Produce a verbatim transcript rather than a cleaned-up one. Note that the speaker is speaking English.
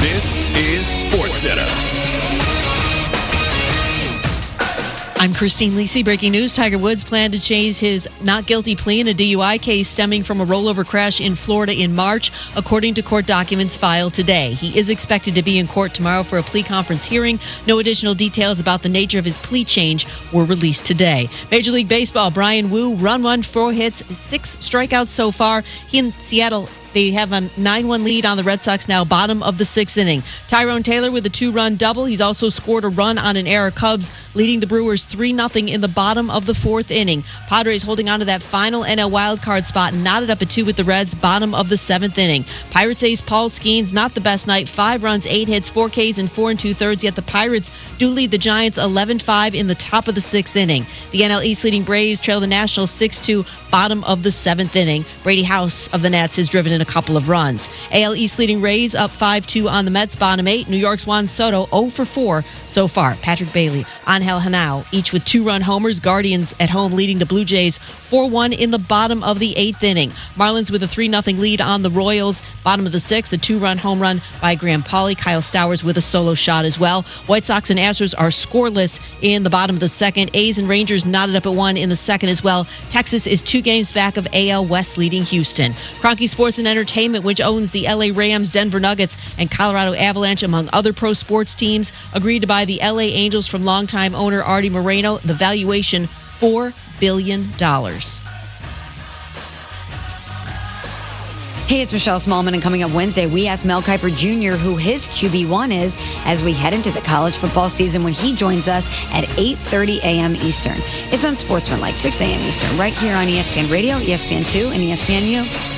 This is SportsCenter. I'm Christine Lisi. Breaking news. Tiger Woods planned to change his not guilty plea in a D U I case stemming from a rollover crash in Florida in March, according to court documents filed today. He is expected to be in court tomorrow for a plea conference hearing. No additional details about the nature of his plea change were released today. Major League Baseball, Brian Wu, run one, four hits, six strikeouts so far. He in Seattle. They have a nine one lead on the Red Sox now, bottom of the sixth inning. Tyrone Taylor with a two-run double. He's also scored a run on an error. Cubs leading the Brewers three nothing in the bottom of the fourth inning. Padres holding on to that final N L wildcard spot, knotted up at two with the Reds, bottom of the seventh inning. Pirates ace Paul Skeens, not the best night. Five runs, eight hits, four Ks, and four and two-thirds, yet the Pirates do lead the Giants eleven five in the top of the sixth inning. The N L East leading Braves trail the Nationals six two, bottom of the seventh inning. Brady House of the Nats has driven in a couple of runs. A L East leading Rays up five two on the Mets, bottom eight. New York's Juan Soto oh for four so far. Patrick Bailey, Angel Hanao, each with two-run homers. Guardians at home leading the Blue Jays four one in the bottom of the eighth inning. Marlins with a three nothing lead on the Royals, bottom of the sixth. A two-run home run by Graham Pauley. Kyle Stowers with a solo shot as well. White Sox and Astros are scoreless in the bottom of the second. A's and Rangers knotted up at one in the second as well. Texas is two games back of A L West leading Houston. Kroenke Sports and Entertainment, which owns the L A Rams, Denver Nuggets, and Colorado Avalanche, among other pro sports teams, agreed to buy the L A Angels from longtime owner Artie Moreno. The valuation, four billion dollars. Hey, it's Michelle Smallman, and coming up Wednesday, we asked Mel Kiper Junior who his Q B one is as we head into the college football season when he joins us at eight thirty a.m. Eastern. It's on Sportsman, like six a.m. Eastern, right here on E S P N Radio, E S P N two, and E S P N U.